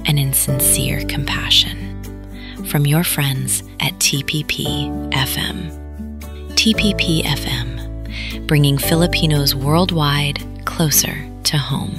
and in sincere compassion. From your friends at TPP FM. TPP FM, bringing Filipinos worldwide closer to home.